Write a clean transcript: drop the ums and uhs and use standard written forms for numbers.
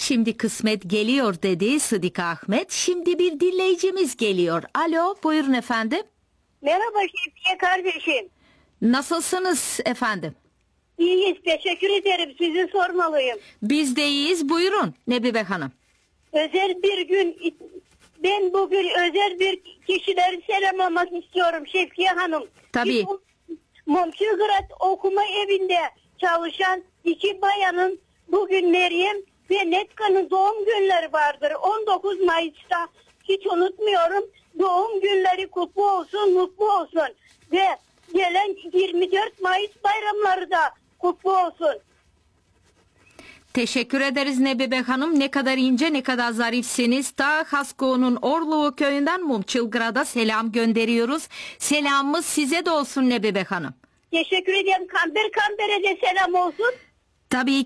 Şimdi kısmet geliyor dedi Sıdık Ahmet. Şimdi bir dinleyicimiz geliyor. Alo, buyurun efendim. Merhaba Şevkiye kardeşim. Nasılsınız efendim? İyiyiz, teşekkür ederim. Sizi sormalıyım. Biz de iyiyiz. Buyurun Nebibe Hanım. Özel bir gün, ben bugün özel bir kişileri selamlamak istiyorum Şevkiye Hanım. Tabii. Momçugrat okuma evinde çalışan iki bayanın bugün Meryem ve Netka'nın doğum günleri vardır. 19 Mayıs'ta hiç unutmuyorum. Doğum günleri kutlu olsun, mutlu olsun. Ve gelen 24 Mayıs bayramları da kutlu olsun. Teşekkür ederiz Nebibe Hanım. Ne kadar ince, ne kadar zarifsiniz. Ta Hasko'nun Orluğu köyünden Mumçılgrad'a selam gönderiyoruz. Selamımız size de olsun Nebibe Hanım. Teşekkür ederim. Kamber'e de selam olsun. Tabii